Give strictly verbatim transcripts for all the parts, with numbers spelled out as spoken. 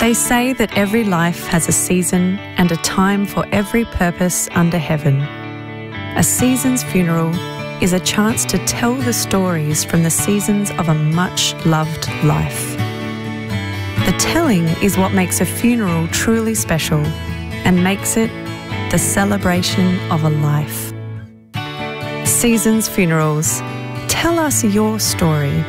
They say that every life has a season and a time for every purpose under heaven. A season's funeral is a chance to tell the stories from the seasons of a much-loved life. The telling is what makes a funeral truly special and makes it the celebration of a life. Seasons Funerals. Tell us your story.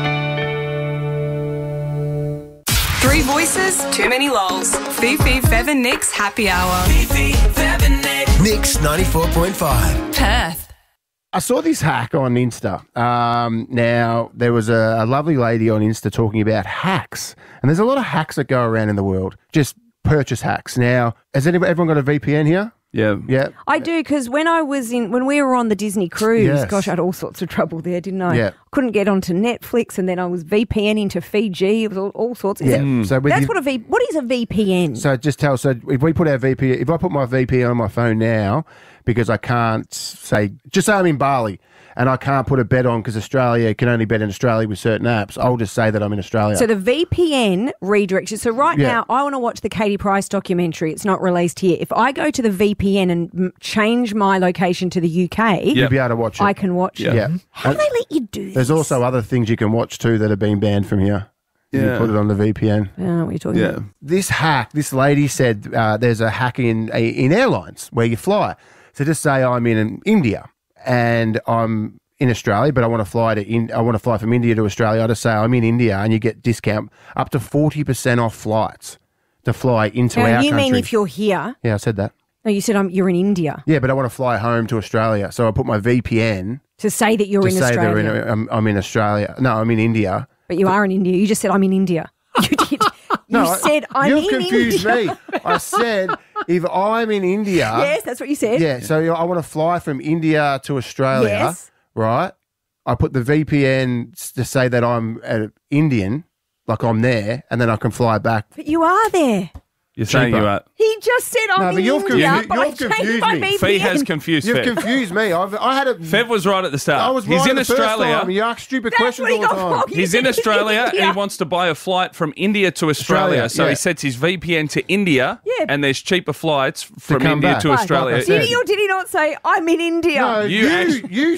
Three voices, too many lols. Fifi, Fev and Nick's Happy Hour. Fifi, Fev and Nick. Nick's ninety-four point five. Perth. I saw this hack on Insta. Um, now, there was a, a lovely lady on Insta talking about hacks. And there's a lot of hacks that go around in the world. Just purchase hacks. Now, has anybody, everyone got a V P N here? Yeah. Yeah. I do, because when I was in, when we were on the Disney cruise, Yes. gosh, I had all sorts of trouble there, didn't I? Yeah. Couldn't get onto Netflix, and then I was VPNing to Fiji. It was all, all sorts. Is Yeah. it- Mm. So with that's you- what a V. What is a V P N? So just tell, so if we put our V P N, if I put my V P N on my phone now, because I can't say, just say I'm in Bali and I can't put a bet on because Australia can only bet in Australia with certain apps, I'll just say that I'm in Australia. So the V P N redirects you. So right Yeah. now, I want to watch the Katie Price documentary. It's not released here. If I go to the V P N and m- change my location to the U K, You'll be able to watch it. I can watch Yeah. it. Yeah. How do they let you do this? There's also other things you can watch too that have been banned from here. You Yeah. put it on the V P N. I don't know what you're talking Yeah. about. This hack, this lady said uh, there's a hack in in airlines where you fly. So just say I'm in India and I'm in Australia, but I want to fly to in, I want to fly from India to Australia. I just say I'm in India, and you get discount up to forty percent off flights to fly into Now, our you country. mean if you're here? Yeah, I said that. No, you said um, you're in India. Yeah, but I want to fly home to Australia, so I put my V P N To say that you're to in say Australia. they're in. I'm, I'm in Australia. No, I'm in India. But you are in India. You just said, I'm in India. You did. You No, I- said, I'm you've in confused India. me. I said if I'm in India. Yes, that's what you said. Yeah, so I want to fly from India to Australia, Yes. right? I put the V P N to say that I'm an Indian, like I'm there, and then I can fly back. But you are there. You're saying Cheaper. you are. He just said, I'm No, but in you've India, confu- but I you've changed confused my me. V P N. Fee has confused You've Fev. confused me. I've, I had a. Fev was right at the start. I was He's right in the first Australia. time. You ask stupid That's questions what he all the got time. wrong. He's You in said he's in Australia and he India. wants to buy a flight from India to Australia. Australia, so yeah. he sets his V P N to India Yeah. and there's cheaper flights from come India back. to Right. Australia. Like I said. Did he or did he not say, I'm in India? No, You you, actually- you